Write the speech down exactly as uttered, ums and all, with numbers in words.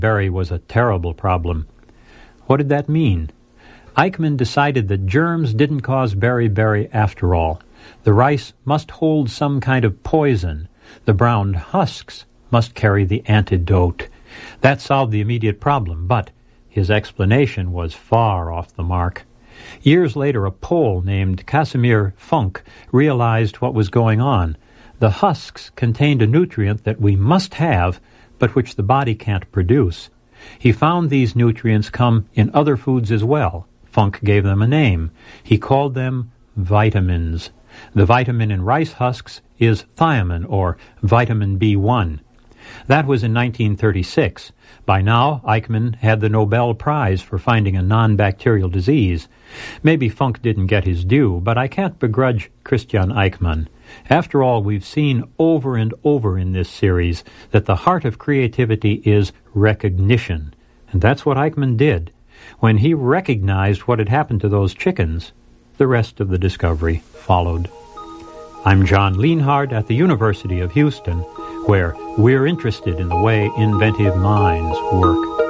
Berry was a terrible problem. What did that mean? Eichmann decided that germs didn't cause beriberi after all. The rice must hold some kind of poison. The brown husks must carry the antidote. That solved the immediate problem, but his explanation was far off the mark. Years later, a Pole named Casimir Funk realized what was going on. The husks contained a nutrient that we must have, but which the body can't produce. He found these nutrients come in other foods as well. Funk gave them a name. He called them vitamins. The vitamin in rice husks is thiamine, or vitamin B one. That was in nineteen thirty-six. By now, Eichmann had the Nobel Prize for finding a non-bacterial disease. Maybe Funk didn't get his due, but I can't begrudge Christian Eichmann. After all, we've seen over and over in this series that the heart of creativity is recognition. And that's what Eichmann did. When he recognized what had happened to those chickens, the rest of the discovery followed. I'm John Lienhard at the University of Houston, where we're interested in the way inventive minds work.